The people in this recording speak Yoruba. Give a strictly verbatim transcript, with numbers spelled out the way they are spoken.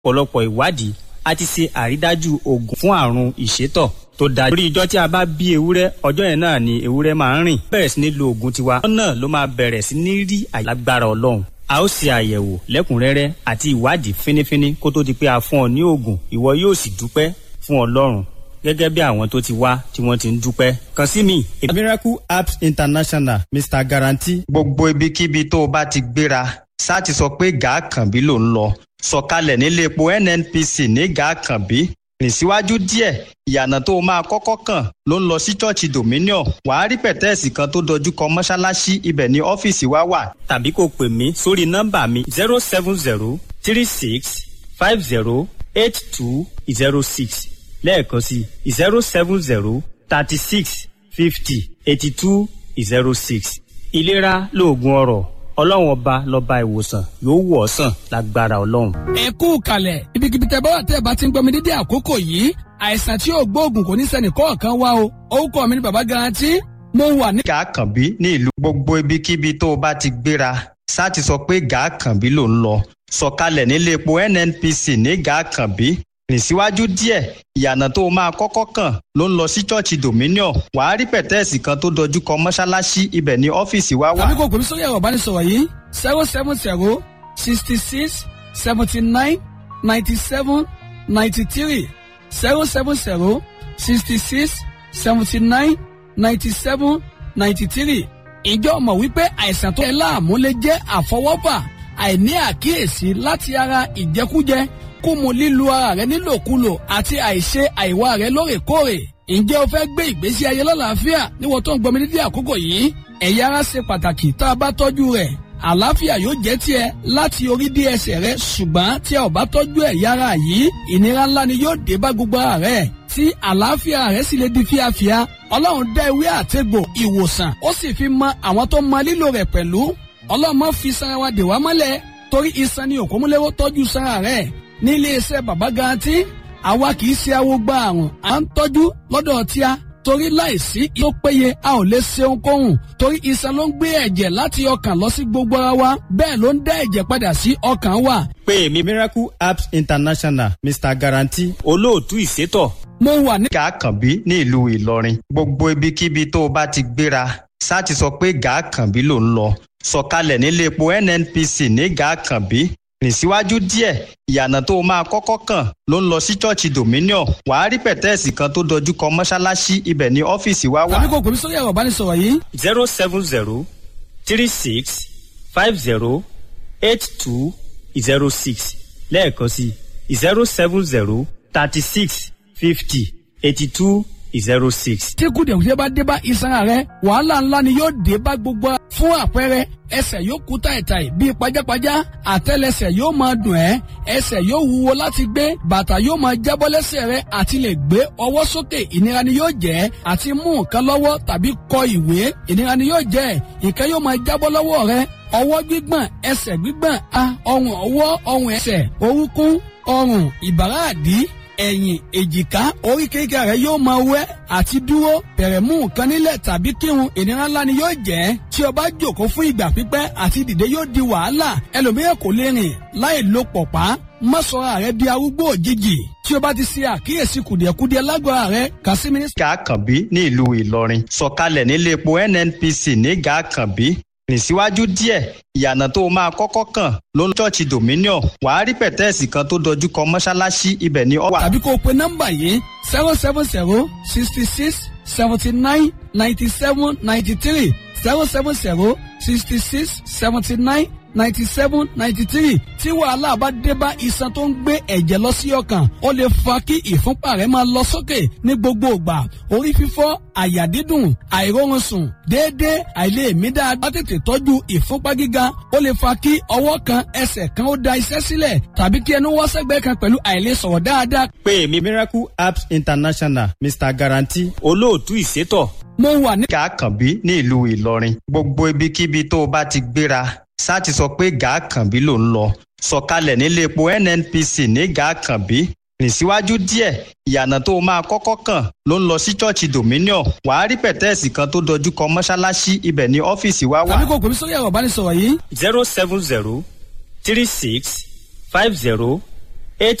ọ̀pọ̀lọpọ̀ ìwádìí a ti ṣe àrídájú oògùn fún àrùn ìsétọ̀ tó dájú. lórí ìjọ tí a bá bí ewúrẹ́ ọjọ́ yẹn náà ni ewúrẹ́ máa ń rìn. bẹ̀rẹ̀ sí ní lo oògùn tiwa. ọjọ́ náà ló máa bẹ̀rẹ̀ sí ní rí àlágbára Ọlọ́run. a ó ṣe àyẹ̀wò lẹ́kùnrẹ́rẹ́ àti ìwádìí fínífíní kó tó di pé a fún ọ ní oògùn ìwọ yóò sì dúpẹ́ fún Ọlọ́run gẹ́gẹ́ bí àwọn tó ti wá tí wọ́n ti ń dúpẹ́. kàn sí mi. Miracle Apps International Mister Guarantee. gbogbo ibikíbi tó o bá ti gbéra ṣáà ti sọ pé Gàákànbí ló ń lọ sọ̀kalẹ̀ nílé epo N N P C ní Gàákànbí rìn síwájú díẹ̀ ìyànà tó o máa kọ́kọ́ kàn ló ń lọ sí chọ́ọ̀chì Dominion wàá rí pẹ̀tẹ́ẹ̀sì kan tó dojú kọ mọ́ṣáláṣí ibẹ̀ ní ọ́fíìsì wa wà. tàbí kò pè mí sórí nọ́mbà mi zero seven zero three six five zero eight two zero six lẹ́ẹ̀kan sí zero seven zero thirty six fifty eighty two zero six. ìlera lóògùn ọrọ̀ Ọlọ́run ọba lọ́ba ìwòsàn yóò wọ̀ ọ́ sàn lágbára Ọlọ́run. ẹ kú kalẹ̀ ibikíbi tẹ́ bá wà tẹ́ bá ti ń gbọ́ mi dédé àkókò yìí àìsàn tí yóò gbóògùn kò ní sẹ́ni kọ̀ọ̀kan wá o orúkọ mi ni bàbá Guarantee mo wà ní. Gàákànbí ní ìlú gbogbo ibikíbi tó o bá ti gbéra ṣáà ti sọ pé Gàákànbí ló ń lọ sọ̀kalẹ̀ nílé epo N N P C ní Gàákànbí rìn síwájú díẹ̀ ìyànà tó o máa kọ́kọ́ kàn ló ń lọ sí chọ́ọ̀chì Dominion wàá rí pẹ̀tẹ́ẹ̀sì kan tó dojú kọ mọ́ṣáláṣí ibẹ̀ ní ọ́fíìsì wa wà. tàbí kò pèmí sórí ẹ̀rọ ìbánisọ̀rọ̀ yìí zero seven zero sixty six seventy nine ninety seven ninety three zero seven zero sixty six seventy nine ninety seven ninety three. ìjọ mọ̀ wípé àìsàn tó ẹ láàmú lè jẹ́ àfọwọ́fà àìní àkíyèsí láti ara ìjẹkújẹ kó mo lílo ara rẹ nílòkulò àti àìṣe àìwá rẹ lóòrèkóòrè. ǹjẹ́ o fẹ́ gbé ìgbésí ayé lálàáfíà níwọ̀n tó ń gbọmí dídí àkókò yìí? ẹ̀yà ara ṣe pàtàkì tá a bá tọ́jú rẹ̀ àlàáfíà yóò jẹ́ tiẹ̀ láti orí dé ẹsẹ̀ rẹ ṣùgbọ́n tí a ò bá tọ́jú ẹ̀yà ara yìí ìnira ńlá ni yóò dé bá gbogbo ara rẹ tí àlàáfíà rẹ sì lè di fíafíà. Ọlọ́run dá ewé àtegbò ìwòsàn ó sì fi mọ àwọn tó mọ lílò rẹ̀ pẹ̀lú. Ọlọ́run má fi sanra wa dè wá mọ́lẹ̀ torí iṣan ni òkúmúlẹ́wọ́ tọ́jú sanra rẹ̀. ní iléeṣẹ́ bàbá Guarantee àwa kì í ṣe awo gba àrùn à ń tọ́jú lọ́dọ̀ tíá torí láìsí tó péye a ò lè ṣe ohunkóhun torí iṣan ló ń gbé ẹ̀jẹ̀ láti ọkàn lọ sí gbogbo ara wa bẹ́ẹ̀ ló ń dá ẹ̀jẹ̀ padà sí ọkàn wa. pé èmi Miracle Apps International Mister Guarantee olóòtú ìsétọ̀. mo wà ní. Gàákànbí ní ìlú Ìlọrin gbogbo ibikíbi tó o bá ti gbéra ṣáà ti sọ pé Gàákànbí ló ń lọ sọ̀kalẹ̀ nílé epo N N P C ní Gàákànbí rìn síwájú díẹ̀ ìyànà tó o máa kọ́kọ́ kàn ló ń lọ sí chọ́ọ̀chì Dominion wàá rí pẹ̀tẹ́ẹ̀sì kan tó dojú kọ mọ́ṣáláṣí ibẹ̀ ní ọ́fíìsì wa wà. tàbí kò pèmí sórí ẹ̀rọ ìbánisọ̀rọ̀ yìí. zero seven zero three six five zero eight two zero six lẹ́ẹ̀kan sí zero seven zero thirty six fifty eighty two zero six. tí kùdìẹ̀kùdìẹ̀ bá dé bá iṣan rẹ wàhálà ńlá ni yóò dé bá gbogbo fún àpẹẹrẹ ẹsẹ̀ yóò kú tàìtàì bíi pajápajá àtẹ́lẹsẹ̀ yóò máa dùn ẹ́ ẹsẹ̀ yóò wúwo láti gbé bàtà yóò máa jábọ́ lẹ́sẹ̀ rẹ àti lè gbé ọwọ́ sókè ìnira ni yóò jẹ́ àti mú nǹkan lọ́wọ́ tàbí kọ ìwé ìnira ni yóò jẹ́ nǹkan yóò máa jábọ́ lọ́wọ́ rẹ ọwọ́ gbígbọ̀n ẹsẹ̀ gbígbọ̀n a ọrùn ọwọ́ ọrùn ẹsẹ̀ orúnkún ọrùn ìbàrá àdí ẹ̀yìn èjìká oríkèéríkèé rẹ yóò máa wẹ́ àti dúró bẹ̀rẹ̀ mú nǹkan nílẹ̀ tàbí kírun ìnira ńlá ni yóò jẹ́ tí o bá jókòó fún ìgbà pípẹ́ àti dìde yóò di wàhálà ẹlòmíràn kò lè rìn láì lo pọ̀pá má sọra rẹ di arúgbó òjijì tí o bá ti ṣe àkíyèsí kùdìẹ̀kudiẹ lágọ̀ọ́ rẹ kà sí mínísítà. Gàákànbí ní ìlú Ìlọrin sọ̀kalẹ̀ nílé epo N N P C ní Gàákànbí rìn síwájú díẹ̀ ìyànà tó o máa kọ́kọ́ kàn ló ń chọ́ọ̀chì Dominion wàá rí pẹ̀tẹ́ẹ̀sì kan tó dojú kọ mọ́ṣáláṣí ibẹ̀ ní ọwà. tàbí kó o pe nọ́mbà yìí zero seven zero sixty six seventy nine ninety seven ninety three zero seven zero sixty six seventy nine ninety seven ninety three tí wàhálà bá dé bá iṣan tó ń gbé ẹ̀jẹ̀ lọ sí ọkàn ó lè fa kí ìfúnpá rẹ̀ máa lọ sókè ní gbogbo ìgbà orí fífọ́ àyà dídùn àìróorun sùn déédéé àìlèmí dáadáa tètè tọ́jú ìfúnpá gíga ó lè fa kí ọwọ́ kan ẹsẹ̀ kan ó da iṣẹ́ sílẹ̀ tàbí kí ẹnu wọ́ sẹ́gbẹ́ kan pẹ̀lú àìlèsọ̀rọ̀ dáadáa. pé èmi Miracle Apps International Mister Guarantee olóòtú ìsétọ̀. mo wà ní. Gàákànbí ní ìlú Ìlọrin gbogbo ibikíbi tó o bá ti gbéra ṣáà ti sọ pé Gàákànbí ló ń lọ sọ̀kalẹ̀ nílé epo N N P C ní Gàákànbí rìn síwájú díẹ̀ ìyànà tó o máa kọ́kọ́ kàn ló ń lọ sí chọ́ọ̀chì Dominion wàá rí pẹ̀tẹ́ẹ̀sì kan tó dojú kọ mọ́ṣáláṣí ibẹ̀ ní ọ́fíìsì wa wà. tàbí kò pèmí sórí ẹ̀rọ ìbánisọ̀rọ̀ yìí. zero seven zero three six five zero